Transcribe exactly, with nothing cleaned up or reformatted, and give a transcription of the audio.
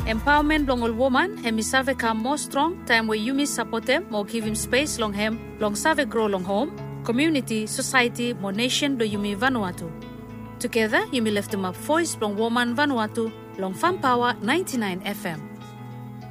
Empowerment long all woman, hemi save come more strong, time where you miss support them, or give him space long hem, long save grow long home, community, society, more nation do Yumi Vanuatu. Together, Yumi left them up voice long woman Vanuatu, long Fan Power ninety-nine F M.